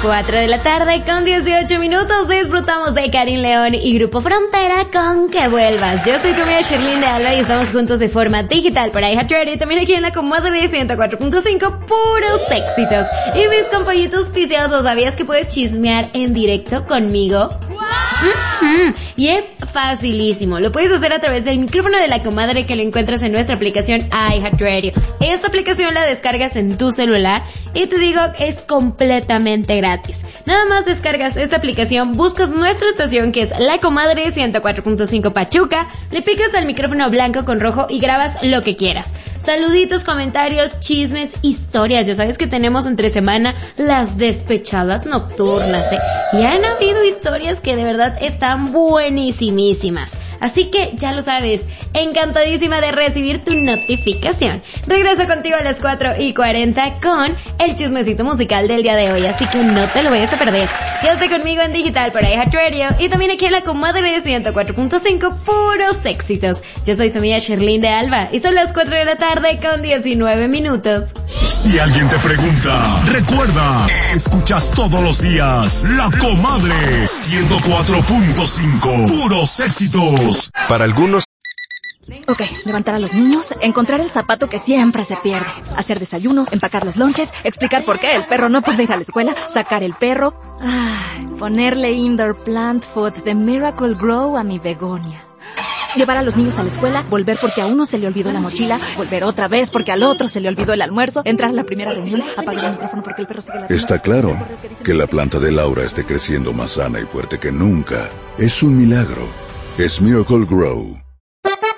4 de la tarde con 18 minutos disfrutamos de Karin León y Grupo Frontera con Que Vuelvas. Yo soy tu amiga Sherlyn de Alba y estamos juntos de forma digital por iHeartRadio y también aquí en la Comadre 104.5, puros éxitos. Y mis compañitos piciosos, ¿sabías que puedes chismear en directo conmigo? Y es facilísimo, lo puedes hacer a través del micrófono de la comadre que lo encuentras en nuestra aplicación iHeartRadio. Esta aplicación la descargas en tu celular y te digo, es completamente gratis. Nada más descargas esta aplicación, buscas nuestra estación que es La Comadre 104.5 Pachuca, le picas al micrófono blanco con rojo y grabas lo que quieras. Saluditos, comentarios, chismes, historias. Ya sabes que tenemos entre semana las despechadas nocturnas, y han habido historias que de verdad están buenísimísimas. Así que ya lo sabes, encantadísima de recibir tu notificación. Regreso contigo a las 4:40 con el chismecito musical del día de hoy, así que no te lo vayas a perder. Quédate conmigo en digital por iHeartRadio y también aquí en la Comadre 104.5, puros éxitos. Yo soy tu amiga Sherlyn de Alba y son las 4 de la tarde con 19 minutos. Si alguien te pregunta, recuerda, escuchas todos los días La Comadre 104.5, puros éxitos. Para algunos... Ok, levantar a los niños, encontrar el zapato que siempre se pierde, hacer desayuno, empacar los lonches, explicar por qué el perro no puede ir a la escuela, sacar el perro, ponerle indoor plant food de Miracle Grow a mi begonia. Llevar a los niños a la escuela, volver porque a uno se le olvidó la mochila, volver otra vez porque al otro se le olvidó el almuerzo, entrar a la primera reunión, apagar el micrófono porque el perro sigue la... Está claro que la planta de Laura esté creciendo más sana y fuerte que nunca. Es un milagro. Es Miracle Grow.